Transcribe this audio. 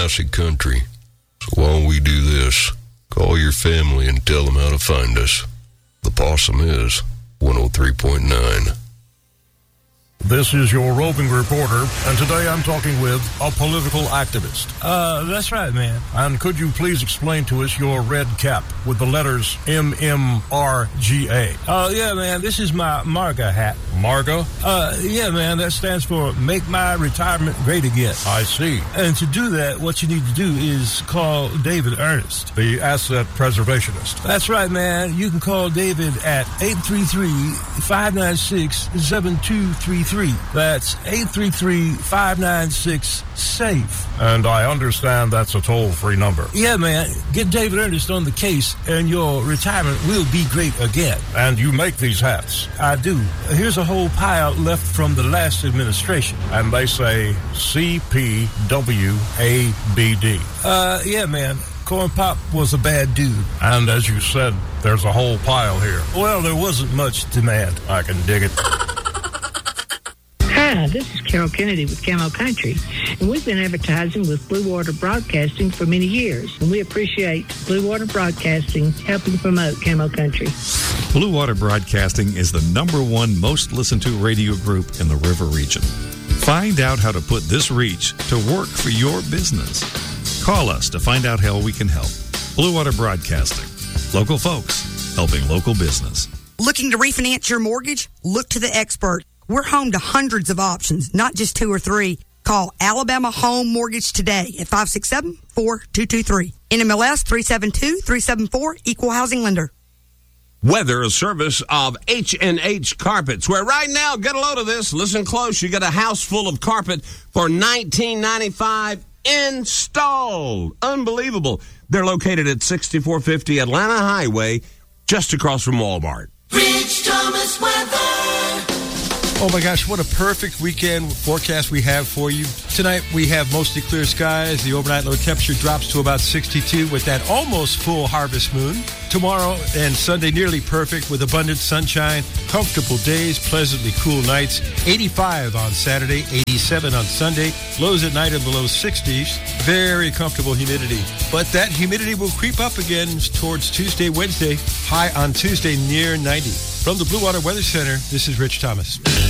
classic country. So why don't we do this? Call your family and tell them how to find us. The Possum is 103.9. This is your roving reporter, and today I'm talking with a political activist. That's right, man. And could you please explain to us your red cap with the letters MMRGA? Yeah, man, this is my MARGA hat. MARGA? Yeah, man, that stands for Make My Retirement Great Again. I see. And to do that, what you need to do is call David Ernest, the asset preservationist. That's right, man. You can call David at 833-596-7233. That's 833-596-SAFE. And I understand that's a toll-free number. Yeah, man. Get David Ernest on the case, and your retirement will be great again. And you make these hats? I do. Here's a whole pile left from the last administration. And they say CPWABD. Yeah, man. Corn Pop was a bad dude. And as you said, there's a whole pile here. Well, there wasn't much demand. I can dig it. Hi, this is Carol Kennedy with Camo Country, and we've been advertising with Blue Water Broadcasting for many years, and we appreciate Blue Water Broadcasting helping promote Camo Country. Blue Water Broadcasting is the #1 most listened to radio group in the River region. Find out how to put this reach to work for your business. Call us to find out how we can help. Blue Water Broadcasting. Local folks helping local business. Looking to refinance your mortgage? Look to the expert. We're home to hundreds of options, not just 2 or 3. Call Alabama Home Mortgage today at 567-4223. NMLS 372374, Equal Housing Lender. Weather, a service of H&H Carpets, where right now, get a load of this, listen close, you get a house full of carpet for $19.95 installed. Unbelievable. They're located at 6450 Atlanta Highway, just across from Walmart. Rich Thomas weather. Oh my gosh, what a perfect weekend forecast we have for you. Tonight we have mostly clear skies. The overnight low temperature drops to about 62 with that almost full harvest moon. Tomorrow and Sunday nearly perfect with abundant sunshine, comfortable days, pleasantly cool nights. 85 on Saturday, 87 on Sunday. Lows at night in the low 60s. Very comfortable humidity. But that humidity will creep up again towards Tuesday, Wednesday. High on Tuesday near 90. From the Blue Water Weather Center, this is Rich Thomas.